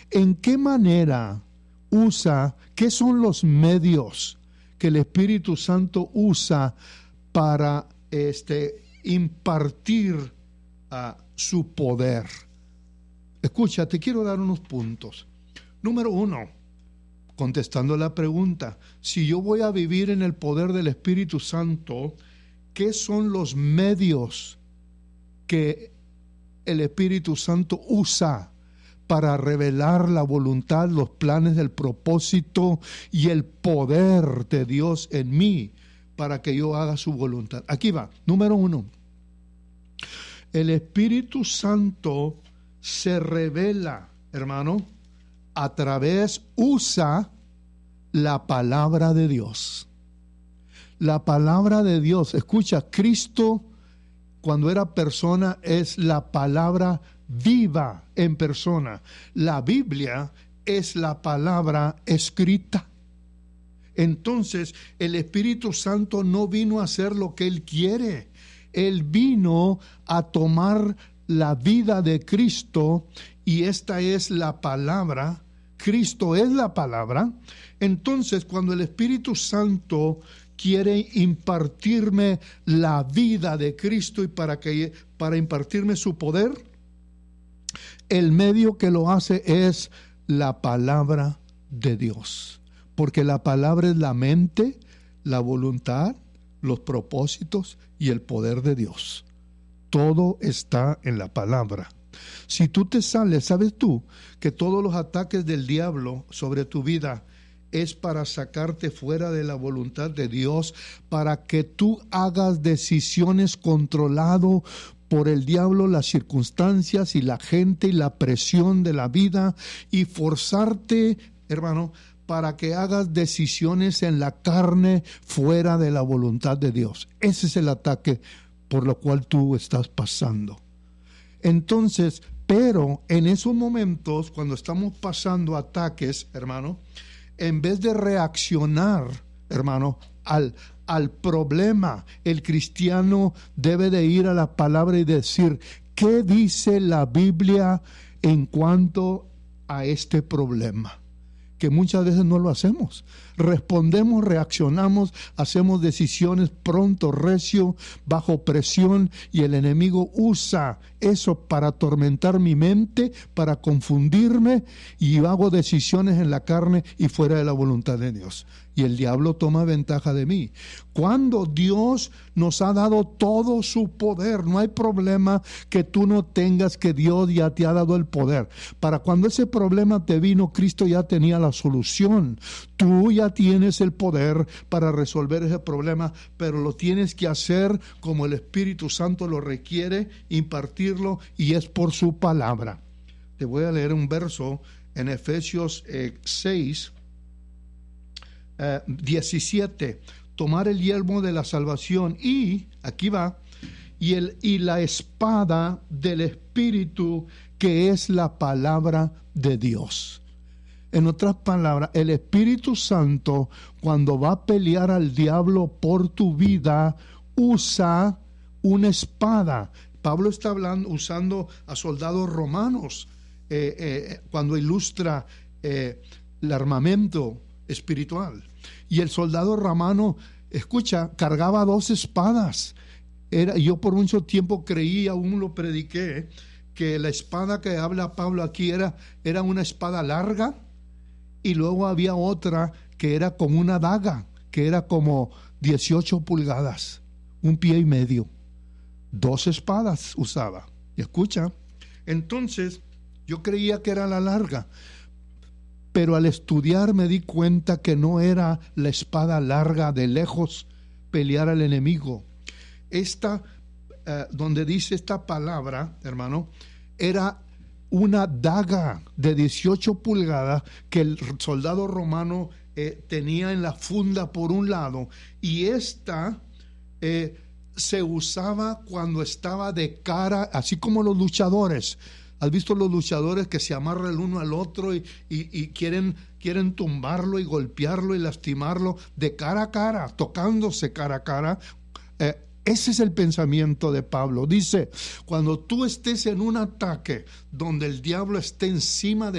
¿En qué manera qué son los medios que el Espíritu Santo usa para impartir su poder? Escucha, te quiero dar unos puntos. Número 1, contestando la pregunta, si yo voy a vivir en el poder del Espíritu Santo, ¿qué son los medios que el Espíritu Santo usa para revelar la voluntad, los planes, el propósito y el poder de Dios en mí para que yo haga su voluntad? Aquí va, número 1. El Espíritu Santo se revela, hermano, usa la palabra de Dios. La palabra de Dios, escucha, Cristo cuando era persona es la palabra viva en persona. La Biblia es la palabra escrita. Entonces, el Espíritu Santo no vino a hacer lo que Él quiere. Él vino a tomar la vida de Cristo y esta es la palabra. Cristo es la palabra. Entonces, cuando el Espíritu Santo quiere impartirme la vida de Cristo y para impartirme su poder, el medio que lo hace es la palabra de Dios. Porque la palabra es la mente, la voluntad, los propósitos y el poder de Dios. Todo está en la palabra. Si tú te sales, ¿sabes tú que todos los ataques del diablo sobre tu vida es para sacarte fuera de la voluntad de Dios, para que tú hagas decisiones controlado por el diablo, las circunstancias y la gente y la presión de la vida, y forzarte, hermano, para que hagas decisiones en la carne fuera de la voluntad de Dios? Ese es el ataque por lo cual tú estás pasando. Entonces, pero en esos momentos, cuando estamos pasando ataques, hermano, en vez de reaccionar, hermano, al problema, el cristiano debe de ir a la palabra y decir, ¿qué dice la Biblia en cuanto a este problema? Que muchas veces no lo hacemos. Respondemos, reaccionamos, hacemos decisiones pronto, recio, bajo presión, y el enemigo usa eso para atormentar mi mente, para confundirme, y hago decisiones en la carne y fuera de la voluntad de Dios. Y el diablo toma ventaja de mí. Cuando Dios nos ha dado todo su poder, no hay problema que tú no tengas, que Dios ya te ha dado el poder. Para cuando ese problema te vino, Cristo ya tenía la solución. Tú ya tienes el poder para resolver ese problema, pero lo tienes que hacer como el Espíritu Santo lo requiere, impartirlo, y es por su palabra. Te voy a leer un verso en Efesios 6, 17, tomar el yelmo de la salvación y, aquí va, y la espada del Espíritu, que es la palabra de Dios. En otras palabras, el Espíritu Santo, cuando va a pelear al diablo por tu vida, usa una espada. Pablo está usando a soldados romanos cuando ilustra el armamento espiritual. Y el soldado romano, escucha, cargaba 2 espadas. Yo por mucho tiempo creí, aún lo prediqué, que la espada que habla Pablo aquí era una espada larga, y luego había otra que era como una daga, que era como 18 pulgadas, 1,5 pies. 2 espadas usaba. Y escucha, entonces yo creía que era la larga, pero al estudiar me di cuenta que no era la espada larga de lejos pelear al enemigo. Esta, donde dice esta palabra, hermano, era una daga de 18 pulgadas que el soldado romano tenía en la funda por un lado, y esta se usaba cuando estaba de cara, así como los luchadores. ¿Has visto los luchadores que se amarran el uno al otro y quieren tumbarlo y golpearlo y lastimarlo de cara a cara, tocándose cara a cara? Ese es el pensamiento de Pablo. Dice, cuando tú estés en un ataque donde el diablo esté encima de